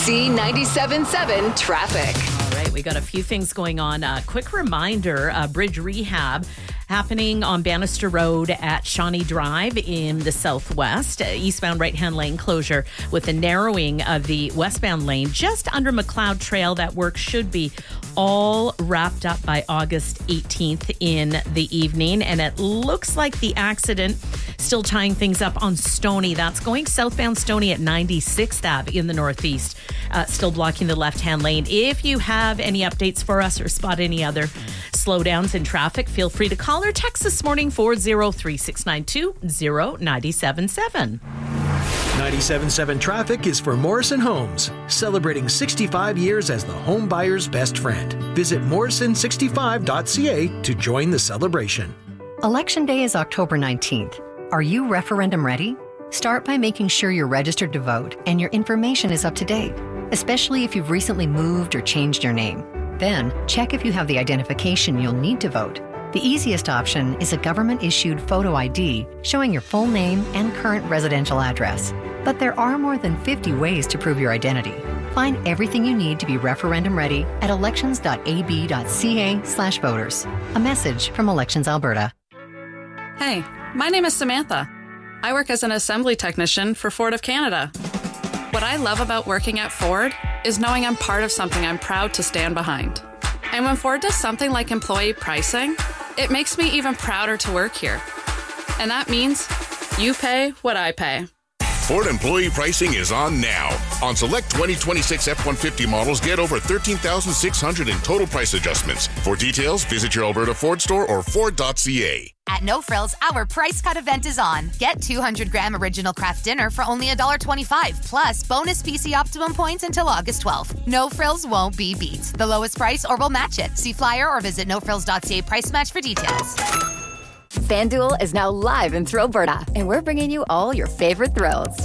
C97.7 traffic. All right, we got a few things going on. Quick reminder, bridge rehab happening on Bannister Road at Shawnee Drive in the southwest. Eastbound right-hand lane closure with a narrowing of the westbound lane just under McLeod Trail. That work should be all wrapped up by August 18th in the evening. And it looks like the accident still tying things up on Stoney. That's going southbound Stoney at 96th Ave in the northeast. Still blocking the left-hand lane. If you have any updates for us or spot any other slowdowns in traffic, feel free to call or text this morning 403-692-0977. 97.7 Traffic is for Morrison Homes, celebrating 65 years as the home buyer's best friend. Visit morrison65.ca to join the celebration. Election Day is October 19th. Are you referendum ready? Start by making sure you're registered to vote and your information is up to date, especially if you've recently moved or changed your name. Then, check if you have the identification you'll need to vote. The easiest option is a government-issued photo ID showing your full name and current residential address. But there are more than 50 ways to prove your identity. Find everything you need to be referendum ready at elections.ab.ca/voters. A message from Elections Alberta. Hey, my name is Samantha. I work as an assembly technician for Ford of Canada. What I love about working at Ford is knowing I'm part of something I'm proud to stand behind. And when Ford does something like employee pricing, it makes me even prouder to work here. And that means you pay what I pay. Ford employee pricing is on now. On select 2026 F-150 models, get over $13,600 in total price adjustments. For details, visit your Alberta Ford store or Ford.ca. At No Frills, our price cut event is on. Get 200-gram original craft dinner for only $1.25, plus bonus PC Optimum points until August 12th. No Frills won't be beat. The lowest price or we'll match it. See flyer or visit nofrills.ca price match for details. FanDuel is now live in Thrill Alberta, and we're bringing you all your favorite thrills.